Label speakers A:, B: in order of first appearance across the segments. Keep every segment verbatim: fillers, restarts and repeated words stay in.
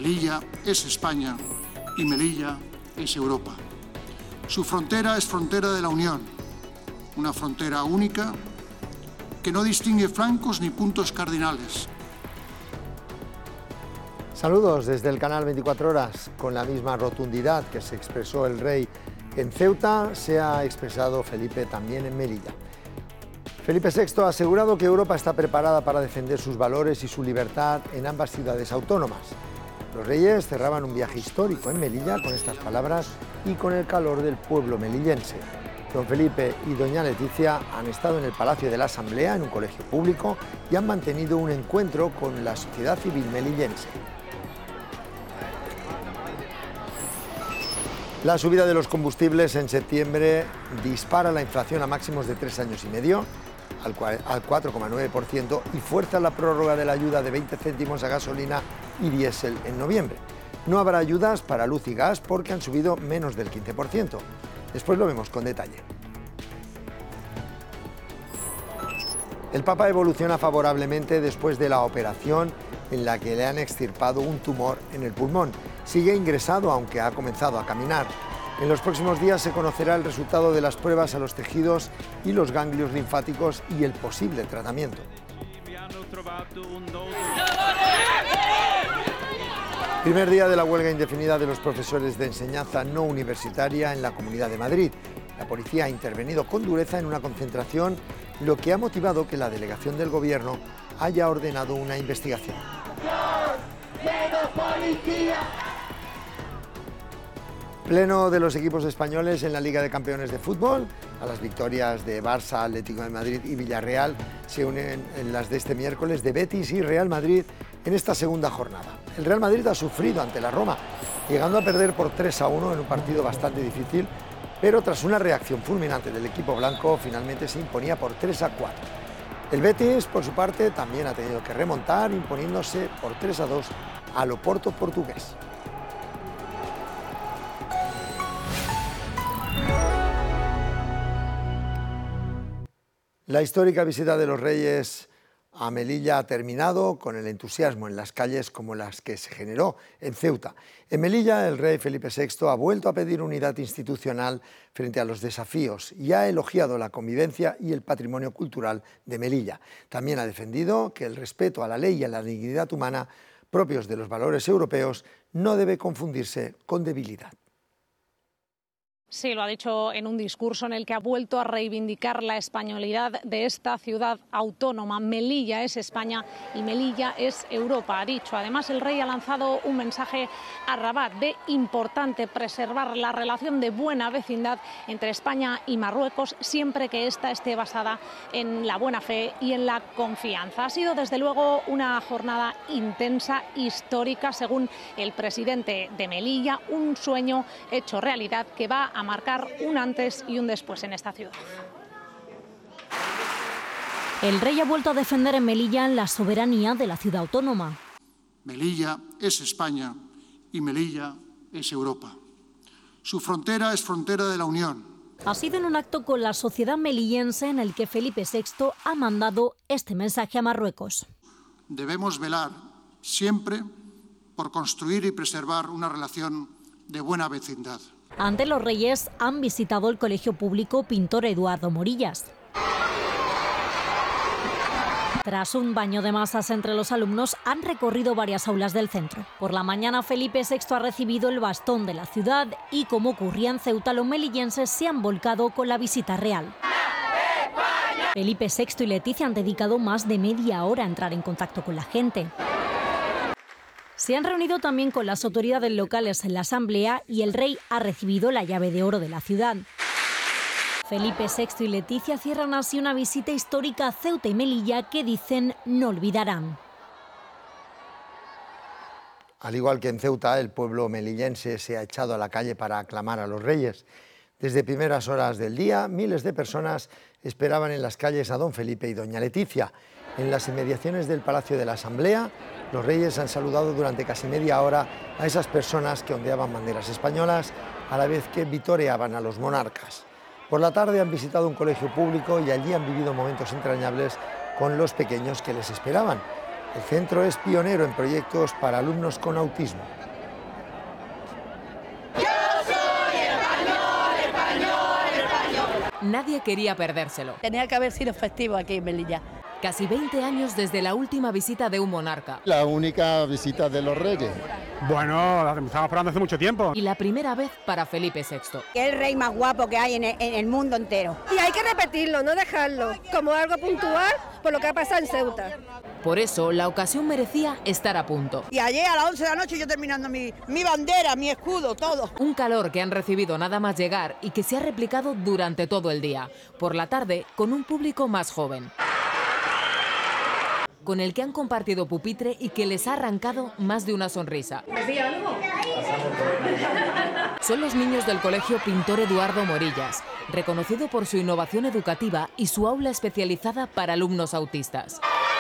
A: Melilla es España y Melilla es Europa. Su frontera es frontera de la Unión, una frontera única que no distingue flancos ni puntos cardinales.
B: Saludos desde el canal veinticuatro horas. Con la misma rotundidad que se expresó el rey en Ceuta, se ha expresado Felipe también en Melilla. Felipe sexto ha asegurado que Europa está preparada para defender sus valores y su libertad en ambas ciudades autónomas. Los reyes cerraban un viaje histórico en Melilla con estas palabras y con el calor del pueblo melillense. Don Felipe y doña Leticia han estado en el Palacio de la Asamblea, en un colegio público, y han mantenido un encuentro con la sociedad civil melillense. La subida de los combustibles en septiembre dispara la inflación a máximos de tres años y medio, al cuatro coma nueve por ciento, y fuerza la prórroga de la ayuda de veinte céntimos a gasolina y diésel en noviembre. No habrá ayudas para luz y gas porque han subido menos del quince por ciento. Después lo vemos con detalle. El Papa evoluciona favorablemente después de la operación en la que le han extirpado un tumor en el pulmón. Sigue ingresado, aunque ha comenzado a caminar. En los próximos días se conocerá el resultado de las pruebas a los tejidos y los ganglios linfáticos y el posible tratamiento. Primer día de la huelga indefinida de los profesores de enseñanza no universitaria en la Comunidad de Madrid. La policía ha intervenido con dureza en una concentración, lo que ha motivado que la delegación del Gobierno haya ordenado una investigación. ¡Menos policía! Pleno de los equipos españoles en la Liga de Campeones de Fútbol. A las victorias de Barça, Atlético de Madrid y Villarreal se unen en las de este miércoles de Betis y Real Madrid en esta segunda jornada. El Real Madrid ha sufrido ante la Roma, llegando a perder por tres a uno en un partido bastante difícil, pero tras una reacción fulminante del equipo blanco, finalmente se imponía por tres a cuatro. El Betis, por su parte, también ha tenido que remontar, imponiéndose por tres a dos al Oporto portugués. La histórica visita de los Reyes a Melilla ha terminado con el entusiasmo en las calles como las que se generó en Ceuta. En Melilla, el rey Felipe sexto ha vuelto a pedir unidad institucional frente a los desafíos y ha elogiado la convivencia y el patrimonio cultural de Melilla. También ha defendido que el respeto a la ley y a la dignidad humana, propios de los valores europeos, no debe confundirse con debilidad.
C: Sí, lo ha dicho en un discurso en el que ha vuelto a reivindicar la españolidad de esta ciudad autónoma. Melilla es España y Melilla es Europa, ha dicho. Además, el rey ha lanzado un mensaje a Rabat de importante preservar la relación de buena vecindad entre España y Marruecos, siempre que ésta esté basada en la buena fe y en la confianza. Ha sido, desde luego, una jornada intensa, histórica, según el presidente de Melilla, un sueño hecho realidad que va a marcar un antes y un después en esta ciudad.
D: El rey ha vuelto a defender en Melilla la soberanía de la ciudad autónoma.
A: Melilla es España y Melilla es Europa. Su frontera es frontera de la Unión.
D: Ha sido en un acto con la sociedad melillense en el que Felipe sexto ha mandado este mensaje a Marruecos.
A: Debemos velar siempre por construir y preservar una relación de buena vecindad.
D: Ante los reyes han visitado el colegio público Pintor Eduardo Morillas. Tras un baño de masas entre los alumnos, han recorrido varias aulas del centro. Por la mañana, Felipe sexto ha recibido el bastón de la ciudad y, como ocurría en Ceuta, los melillenses se han volcado con la visita real. Felipe sexto y Leticia han dedicado más de media hora a entrar en contacto con la gente. Se han reunido también con las autoridades locales en la Asamblea y el rey ha recibido la llave de oro de la ciudad. Felipe sexto y Leticia cierran así una visita histórica a Ceuta y Melilla que dicen no olvidarán.
B: Al igual que en Ceuta, el pueblo melillense se ha echado a la calle para aclamar a los reyes. Desde primeras horas del día, miles de personas esperaban en las calles a don Felipe y doña Leticia. En las inmediaciones del Palacio de la Asamblea, los reyes han saludado durante casi media hora a esas personas que ondeaban banderas españolas, a la vez que vitoreaban a los monarcas. Por la tarde han visitado un colegio público y allí han vivido momentos entrañables con los pequeños que les esperaban. El centro es pionero en proyectos para alumnos con autismo.
E: Nadie quería perdérselo.
F: Tenía que haber sido festivo aquí en Melilla.
E: Casi veinte años desde la última visita de un monarca.
G: La única visita de los reyes.
H: Bueno, la estamos esperando hace mucho tiempo.
E: Y la primera vez para Felipe sexto.
I: Es el rey más guapo que hay en el, en el mundo entero.
J: Y hay que repetirlo, no dejarlo, como algo puntual por lo que ha pasado en Ceuta.
E: Por eso, la ocasión merecía estar a punto.
I: Y ayer a las once de la noche yo terminando mi, mi bandera, mi escudo, todo.
E: Un calor que han recibido nada más llegar y que se ha replicado durante todo el día. Por la tarde, con un público más joven, con el que han compartido pupitre y que les ha arrancado más de una sonrisa. Son los niños del Colegio Pintor Eduardo Morillas, reconocido por su innovación educativa y su aula especializada para alumnos autistas.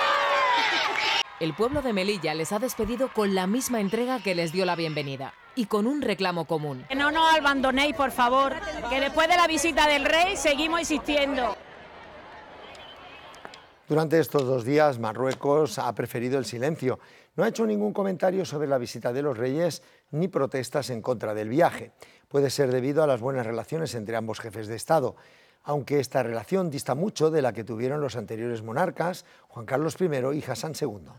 E: El pueblo de Melilla les ha despedido con la misma entrega que les dio la bienvenida y con un reclamo común.
K: Que no nos abandonéis, por favor, que después de la visita del rey seguimos insistiendo.
B: Durante estos dos días, Marruecos ha preferido el silencio. No ha hecho ningún comentario sobre la visita de los reyes ni protestas en contra del viaje. Puede ser debido a las buenas relaciones entre ambos jefes de Estado, aunque esta relación dista mucho de la que tuvieron los anteriores monarcas, Juan Carlos primero y Hassan segundo.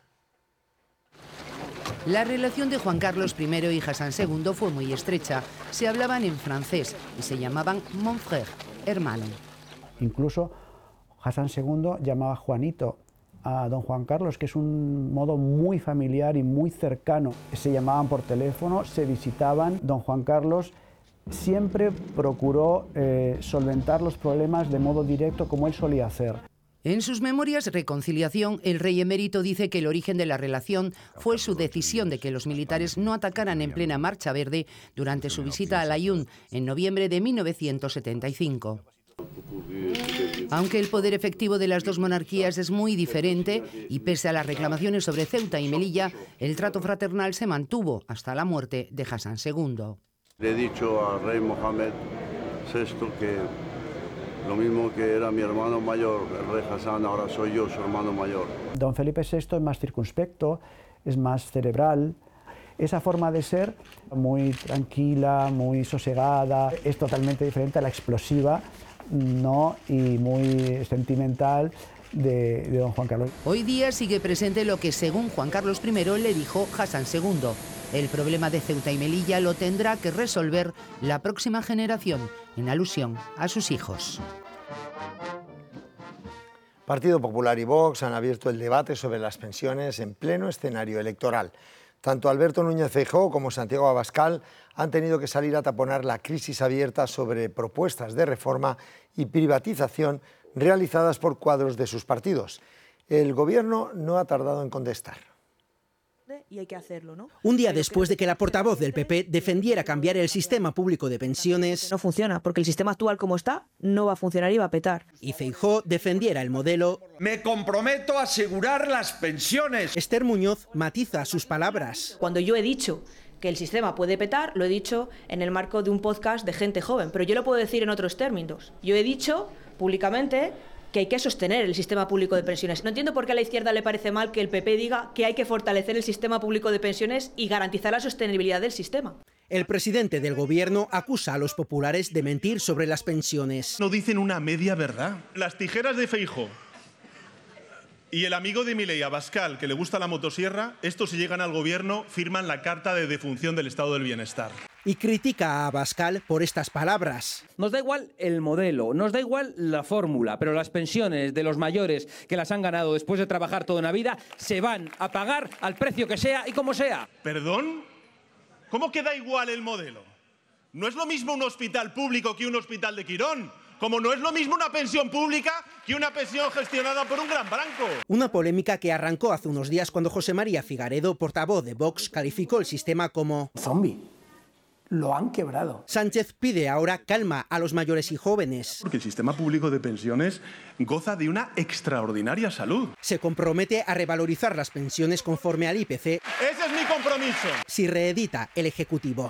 L: La relación de Juan Carlos primero y Hassan segundo fue muy estrecha. Se hablaban en francés y se llamaban mon frère, hermano.
M: Incluso Hassan segundo llamaba Juanito a don Juan Carlos, que es un modo muy familiar y muy cercano. Se llamaban por teléfono, se visitaban. Don Juan Carlos siempre procuró eh, solventar los problemas de modo directo, como él solía hacer.
L: En sus memorias Reconciliación, el rey emérito dice que el origen de la relación fue su decisión de que los militares no atacaran en plena Marcha Verde durante su visita a Laayoune en noviembre de mil novecientos setenta y cinco. Aunque el poder efectivo de las dos monarquías es muy diferente y pese a las reclamaciones sobre Ceuta y Melilla, el trato fraternal se mantuvo hasta la muerte de Hassan segundo.
N: Le he dicho al rey Mohamed sexto que lo mismo que era mi hermano mayor, el rey Hassan, ahora soy yo su hermano mayor.
M: Don Felipe sexto es más circunspecto, es más cerebral. Esa forma de ser, muy tranquila, muy sosegada, es totalmente diferente a la explosiva, ¿no? Y muy sentimental de, de don Juan Carlos.
L: Hoy día sigue presente lo que, según Juan Carlos primero, le dijo Hassan segundo. El problema de Ceuta y Melilla lo tendrá que resolver la próxima generación, en alusión a sus hijos.
B: Partido Popular y Vox han abierto el debate sobre las pensiones en pleno escenario electoral. Tanto Alberto Núñez Feijóo como Santiago Abascal han tenido que salir a taponar la crisis abierta sobre propuestas de reforma y privatización realizadas por cuadros de sus partidos. El Gobierno no ha tardado en contestar.
O: Y hay que hacerlo, ¿no?
P: Un día después de que la portavoz del P P defendiera cambiar el sistema público de pensiones...
O: No funciona, porque el sistema actual como está no va a funcionar y va a petar.
P: Y Feijóo defendiera el modelo...
Q: Me comprometo a asegurar las pensiones.
P: Esther Muñoz matiza sus palabras.
O: Cuando yo he dicho que el sistema puede petar, lo he dicho en el marco de un podcast de gente joven, pero yo lo puedo decir en otros términos. Yo he dicho públicamente que hay que sostener el sistema público de pensiones. No entiendo por qué a la izquierda le parece mal que el P P diga que hay que fortalecer el sistema público de pensiones y garantizar la sostenibilidad del sistema.
P: El presidente del Gobierno acusa a los populares de mentir sobre las pensiones.
R: No dicen una media verdad. Las tijeras de Feijóo y el amigo de Milei, Abascal, que le gusta la motosierra, estos si llegan al Gobierno firman la Carta de Defunción del Estado del Bienestar.
P: Y critica a Abascal por estas palabras.
S: Nos da igual el modelo, nos da igual la fórmula, pero las pensiones de los mayores que las han ganado después de trabajar toda una vida se van a pagar al precio que sea y como sea.
R: ¿Perdón? ¿Cómo que da igual el modelo? No es lo mismo un hospital público que un hospital de Quirón, como no es lo mismo una pensión pública que una pensión gestionada por un gran banco.
P: Una polémica que arrancó hace unos días cuando José María Figaredo, portavoz de Vox, calificó el sistema como
T: zombie. Lo han quebrado.
P: Sánchez pide ahora calma a los mayores y jóvenes.
R: Porque el sistema público de pensiones goza de una extraordinaria salud.
P: Se compromete a revalorizar las pensiones conforme al I P C.
R: ¡Ese es mi compromiso!
P: Si reedita el Ejecutivo.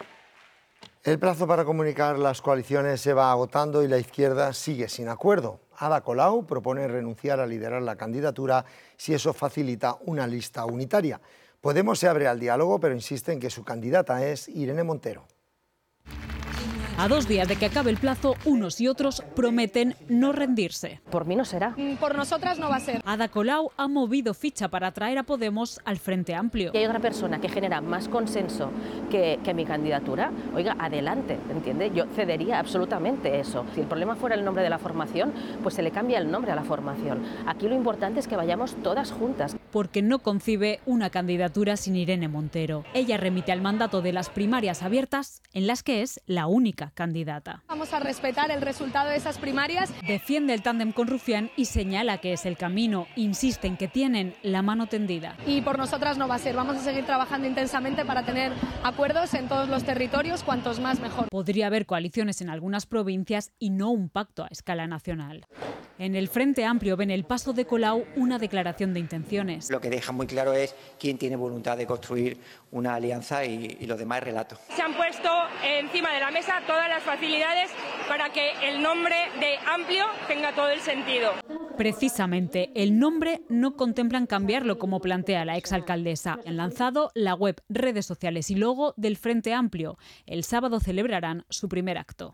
B: El plazo para comunicar las coaliciones se va agotando y la izquierda sigue sin acuerdo. Ada Colau propone renunciar a liderar la candidatura si eso facilita una lista unitaria. Podemos se abre al diálogo, pero insiste en que su candidata es Irene Montero.
U: A dos días de que acabe el plazo, unos y otros prometen no rendirse.
V: Por mí no será.
U: Por nosotras no va a ser. Ada Colau ha movido ficha para atraer a Podemos al Frente Amplio.
V: Y hay otra persona que genera más consenso que, que mi candidatura. Oiga, adelante, ¿entiende? Yo cedería absolutamente eso. Si el problema fuera el nombre de la formación, pues se le cambia el nombre a la formación. Aquí lo importante es que vayamos todas juntas.
U: Porque no concibe una candidatura sin Irene Montero. Ella remite al mandato de las primarias abiertas, en las que es la única candidata.
J: Vamos a respetar el resultado de esas primarias.
U: Defiende el tándem con Rufián y señala que es el camino. Insiste en que tienen la mano tendida.
J: Y por nosotras no va a ser. Vamos a seguir trabajando intensamente para tener acuerdos en todos los territorios, cuantos más mejor.
U: Podría haber coaliciones en algunas provincias y no un pacto a escala nacional. En el Frente Amplio ven el paso de Colau una declaración de intenciones.
W: Lo que deja muy claro es quién tiene voluntad de construir una alianza y, y lo demás es relato.
K: Se han puesto encima de la mesa todas las facilidades para que el nombre de Amplio tenga todo el sentido.
U: Precisamente, el nombre no contemplan cambiarlo como plantea la exalcaldesa. Han lanzado la web, redes sociales y logo del Frente Amplio. El sábado celebrarán su primer acto.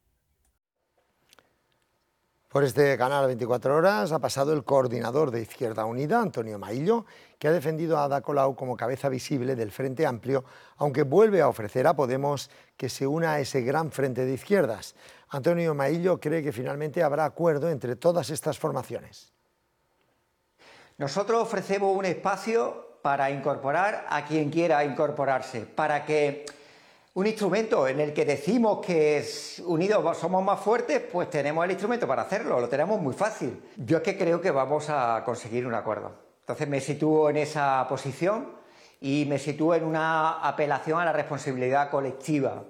B: Por este canal veinticuatro horas ha pasado el coordinador de Izquierda Unida, Antonio Maillo, que ha defendido a Ada Colau como cabeza visible del Frente Amplio, aunque vuelve a ofrecer a Podemos que se una a ese gran frente de izquierdas. Antonio Maillo cree que finalmente habrá acuerdo entre todas estas formaciones.
W: Nosotros ofrecemos un espacio para incorporar a quien quiera incorporarse, para que un instrumento en el que decimos que unidos somos más fuertes, pues tenemos el instrumento para hacerlo, lo tenemos muy fácil. Yo es que creo que vamos a conseguir un acuerdo. Entonces me sitúo en esa posición y me sitúo en una apelación a la responsabilidad colectiva.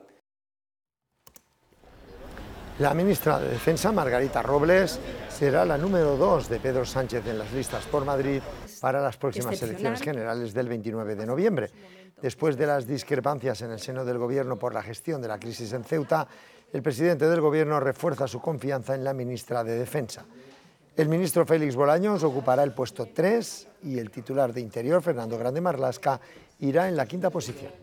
B: La ministra de Defensa, Margarita Robles, será la número dos de Pedro Sánchez en las listas por Madrid para las próximas elecciones generales del veintinueve de noviembre. Después de las discrepancias en el seno del Gobierno por la gestión de la crisis en Ceuta, el presidente del Gobierno refuerza su confianza en la ministra de Defensa. El ministro Félix Bolaños ocupará el puesto tres y el titular de Interior, Fernando Grande Marlaska, irá en la quinta posición.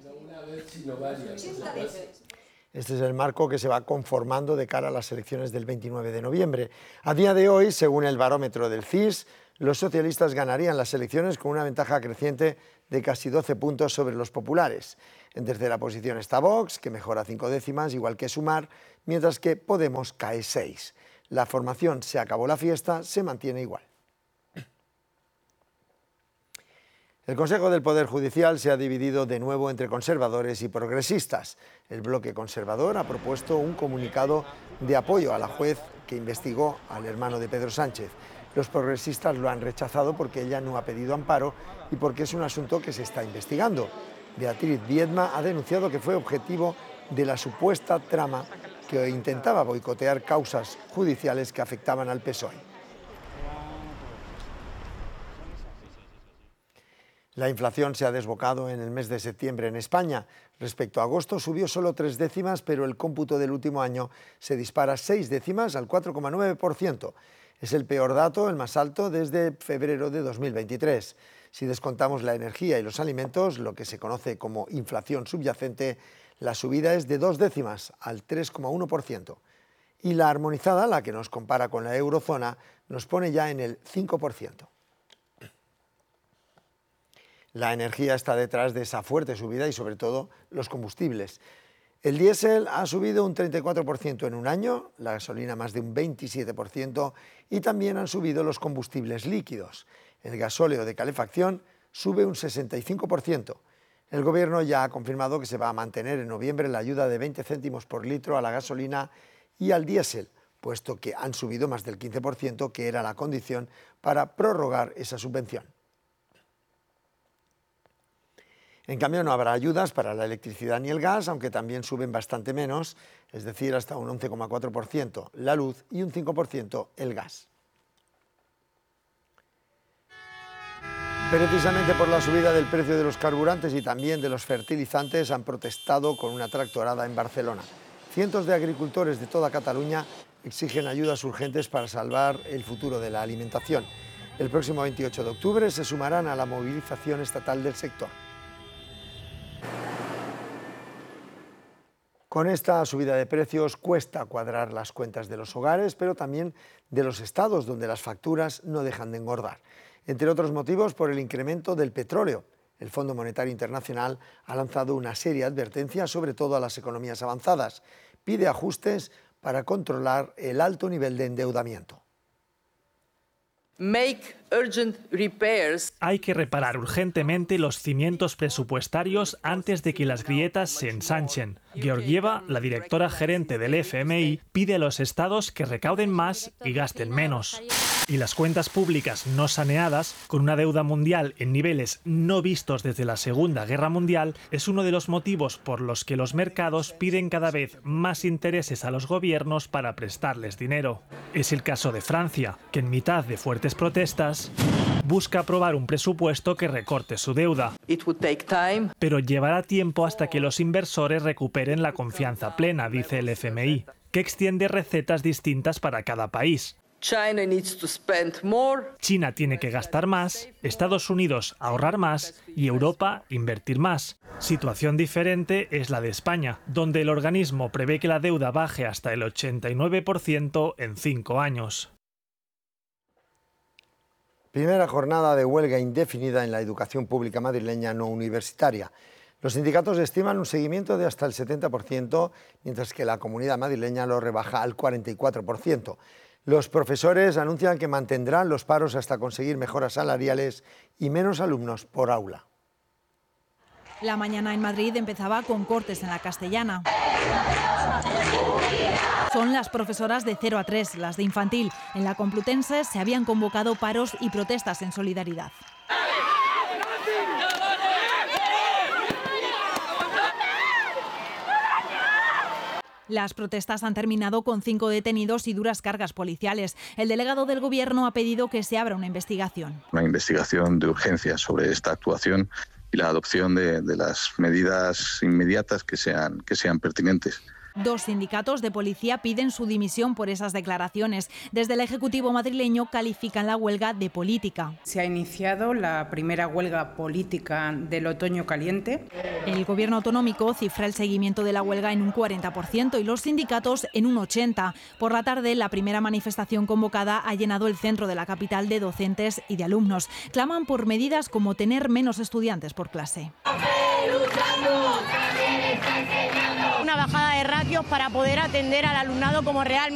B: Este es el marco que se va conformando de cara a las elecciones del veintinueve de noviembre. A día de hoy, según el barómetro del C I S, los socialistas ganarían las elecciones con una ventaja creciente de casi doce puntos sobre los populares. En tercera posición está Vox, que mejora cinco décimas, igual que Sumar, mientras que Podemos cae seis. La formación Se acabó la fiesta se mantiene igual. El Consejo del Poder Judicial se ha dividido de nuevo entre conservadores y progresistas. El bloque conservador ha propuesto un comunicado de apoyo a la juez que investigó al hermano de Pedro Sánchez. Los progresistas lo han rechazado porque ella no ha pedido amparo y porque es un asunto que se está investigando. Beatriz Viedma ha denunciado que fue objetivo de la supuesta trama que intentaba boicotear causas judiciales que afectaban al P S O E. La inflación se ha desbocado en el mes de septiembre en España. Respecto a agosto subió solo tres décimas, pero el cómputo del último año se dispara seis décimas al cuatro coma nueve por ciento. Es el peor dato, el más alto, desde febrero de dos mil veintitrés. Si descontamos la energía y los alimentos, lo que se conoce como inflación subyacente, la subida es de dos décimas al tres coma uno por ciento. Y la armonizada, la que nos compara con la eurozona, nos pone ya en el cinco por ciento. La energía está detrás de esa fuerte subida y sobre todo los combustibles. El diésel ha subido un treinta y cuatro por ciento en un año, la gasolina más de un veintisiete por ciento y también han subido los combustibles líquidos. El gasóleo de calefacción sube un sesenta y cinco por ciento. El Gobierno ya ha confirmado que se va a mantener en noviembre la ayuda de veinte céntimos por litro a la gasolina y al diésel, puesto que han subido más del quince por ciento, que era la condición para prorrogar esa subvención. En cambio, no habrá ayudas para la electricidad ni el gas, aunque también suben bastante menos, es decir, hasta un once coma cuatro por ciento la luz y un cinco por ciento el gas. Precisamente por la subida del precio de los carburantes y también de los fertilizantes han protestado con una tractorada en Barcelona. Cientos de agricultores de toda Cataluña exigen ayudas urgentes para salvar el futuro de la alimentación. El próximo veintiocho de octubre se sumarán a la movilización estatal del sector. Con esta subida de precios cuesta cuadrar las cuentas de los hogares, pero también de los estados, donde las facturas no dejan de engordar. Entre otros motivos, por el incremento del petróleo. El Fondo Monetario Internacional ha lanzado una seria advertencia, sobre todo a las economías avanzadas. Pide ajustes para controlar el alto nivel de endeudamiento.
A: Make urgent repairs.
C: Hay que reparar urgentemente los cimientos presupuestarios antes de que las grietas se ensanchen. Georgieva, la directora gerente del F M I, pide a los estados que recauden más y gasten menos. Y las cuentas públicas no saneadas, con una deuda mundial en niveles no vistos desde la Segunda Guerra Mundial, es uno de los motivos por los que los mercados piden cada vez más intereses a los gobiernos para prestarles dinero. Es el caso de Francia, que en mitad de fuertes protestas busca aprobar un presupuesto que recorte su deuda.
A: It would take time.
C: Pero llevará tiempo hasta que los inversores recuperen la confianza plena, dice el F M I, que extiende recetas distintas para cada país.
A: China needs to spend more.
C: China tiene que gastar más, Estados Unidos ahorrar más y Europa invertir más. Situación diferente es la de España, donde el organismo prevé que la deuda baje hasta el ochenta y nueve por ciento en cinco años.
B: Primera jornada de huelga indefinida en la educación pública madrileña no universitaria. Los sindicatos estiman un seguimiento de hasta el setenta por ciento, mientras que la comunidad madrileña lo rebaja al cuarenta y cuatro por ciento. Los profesores anuncian que mantendrán los paros hasta conseguir mejoras salariales y menos alumnos por aula.
D: La mañana en Madrid empezaba con cortes en la Castellana. Son las profesoras de cero a tres, las de infantil. En la Complutense se habían convocado paros y protestas en solidaridad. Las protestas han terminado con cinco detenidos y duras cargas policiales. El delegado del Gobierno ha pedido que se abra una investigación.
X: Una investigación de urgencia sobre esta actuación y la adopción de, de las medidas inmediatas que sean, que sean pertinentes.
D: Dos sindicatos de policía piden su dimisión por esas declaraciones. Desde el Ejecutivo madrileño califican la huelga de política.
Y: Se ha iniciado la primera huelga política del otoño caliente.
D: El Gobierno autonómico cifra el seguimiento de la huelga en un cuarenta por ciento y los sindicatos en un ochenta por ciento. Por la tarde, la primera manifestación convocada ha llenado el centro de la capital de docentes y de alumnos. Claman por medidas como tener menos estudiantes por clase.
Z: Una bajada de ratios para poder atender al alumnado como realmente